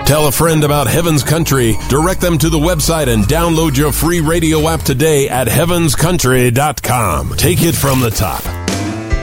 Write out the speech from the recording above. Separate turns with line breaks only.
Tell a friend about Heaven's Country. Direct them to the website and download your free radio app today at heavenscountry.com. Take it from the top.